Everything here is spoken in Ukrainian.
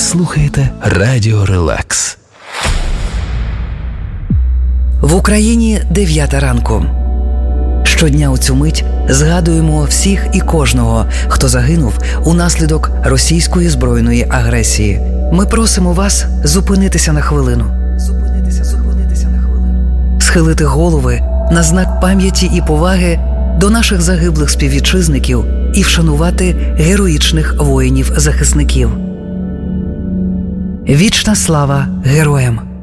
слухаєте Радіо Релакс. В Україні 9 ранку. Щодня у цю мить згадуємо всіх і кожного, хто загинув унаслідок російської збройної агресії. Ми просимо вас зупинитися на хвилину. Схилити голови на знак пам'яті і поваги до наших загиблих співвітчизників і вшанувати героїчних воїнів-захисників. Вічна слава героям!